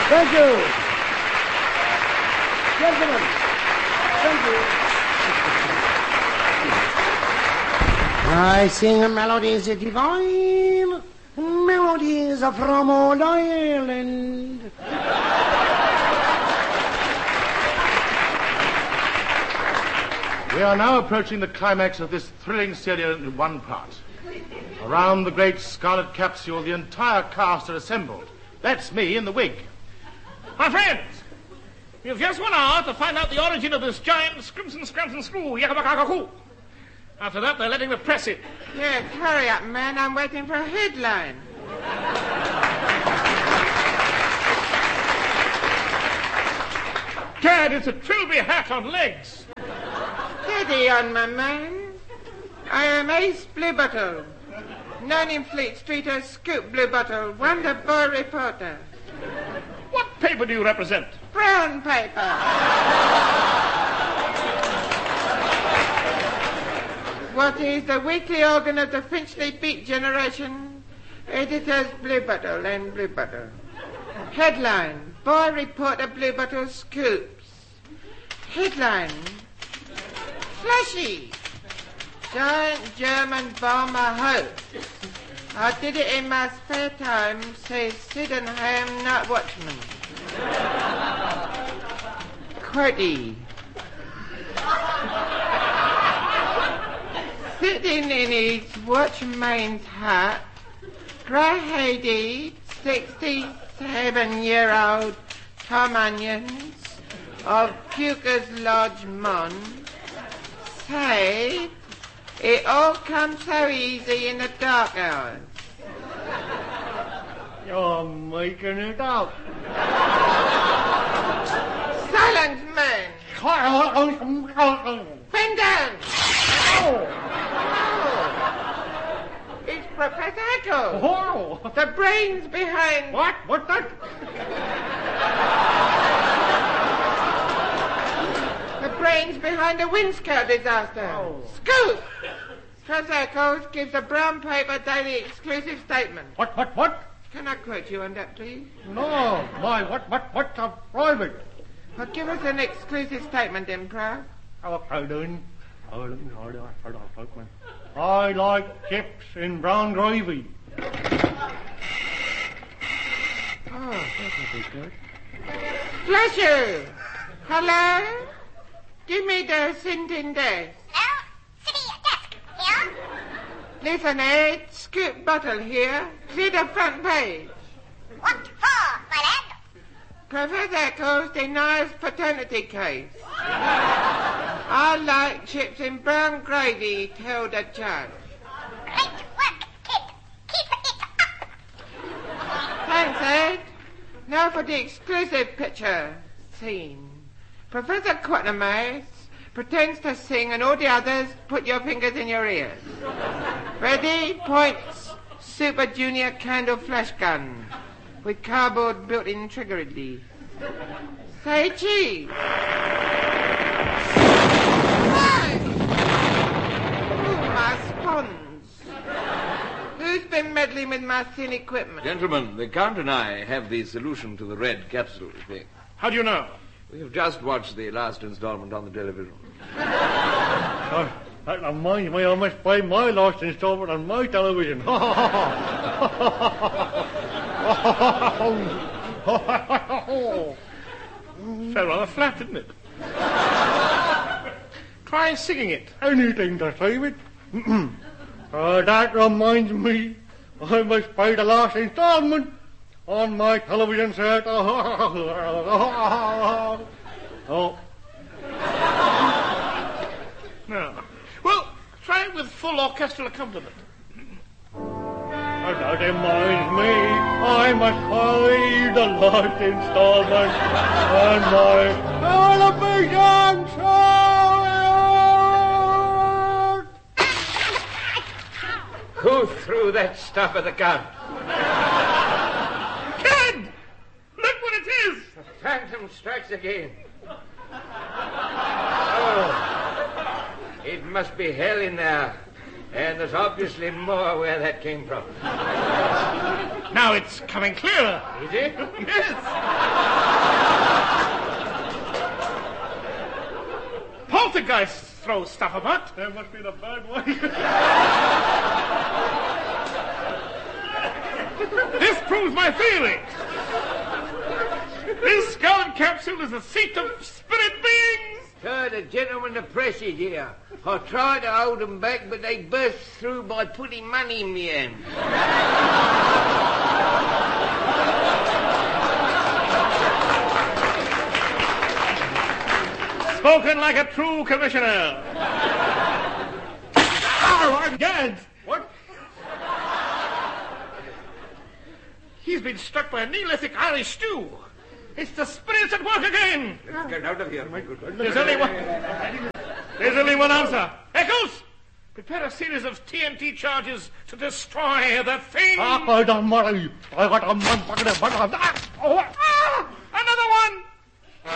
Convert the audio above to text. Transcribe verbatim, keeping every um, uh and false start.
Thank you. Gentlemen, thank you. I sing melodies divine, melodies from old Ireland. We are now approaching the climax of this thrilling serial in one part. Around the great scarlet capsule, the entire cast are assembled. That's me in the wig. My friends, you've just one hour to find out the origin of this giant scrimson scramson screw, yakabakakakoo. After that, they're letting the press in. Yes, hurry up, man. I'm waiting for a headline. Gad, it's a Trilby hat on legs. Steady on, my man. I am Ace Bluebottle, known in Fleet Street as Scoop Bluebottle, Wonder Boy reporter. What paper do you represent? Brown paper. What is the weekly organ of the Finchley Beat generation? Editors Bluebottle and Bluebottle. Headline, Boy reporter Bluebottle scoops. Headline, Flashy. Giant German bomber hoax. I did it in my spare time, says Sydenham Night Watchman. Quirty. Sitting in his watchman's hat, grey-headed, sixty-seven-year-old Tom Onions of Puker's Lodge, Mon, said, it all comes so easy in the dark hours. You're making it up. Silence, man. Bend down. Oh. It's Professor Echo. Oh. The brains behind... What? What's that? The brains behind the Windscout disaster. Oh. Scoop! Professor Echoes gives a brown paper daily exclusive statement. What, what, what? Can I quote you on that, please? No, my, what, what, what's a private? Well, give us an exclusive statement, Emperor. Okay, then. Oh, let me hold on, hold on, hold on. I like chips in brown gravy. Oh, that'll be good. Flasher! Hello? Give me the scenting desk. Hello? City desk. Here? Listen, Ed. Scoop Bottle here. See the front page. What for, my lad? Professor Eccles denies paternity case. I like chips in brown gravy, told the judge. Great work, kid. Keep it up. Thanks, Ed. Now for the exclusive picture. Scene. Professor Quatermass pretends to sing and all the others put your fingers in your ears. Ready? Points. Super Junior candle flash gun with cardboard built-in trigger release. Say cheese. Right. Ooh, my spons. Who's been meddling with my thin equipment? Gentlemen, the Count and I have the solution to the red capsule thing. How do you know? We have just watched the last installment on the television. Oh, that reminds me, I must play my last installment on my television. Fell rather flat, didn't it? Try singing it. Anything to save it. uh, that reminds me, I must play the last installment on my television set. Oh. No. Well, try it with full orchestral accompaniment. That reminds me, I must play the last installment on my television set. Who threw that stuff at the Count? Kid! Look what it is! The phantom strikes again. Oh, it must be hell in there. And there's obviously more where that came from. Now it's coming clearer. Is it? Yes. Poltergeists throw stuff about. There must be a bad one. This proves my theory. This Scarlet Capsule is a seat of spirit beings. Sir, the gentleman the press is here. I tried to hold them back, but they burst through by putting money in me hand. Spoken like a true commissioner. Oh, I'm gagged. What? He's been struck by a Neolithic Irish stew. It's the spirits at work again. Let's get out of here, my good friend. There's only one. There's only one answer. Echoes, prepare a series of T N T charges to destroy the thing. Ah, I don't worry. I got a man fucking a butt. Oh,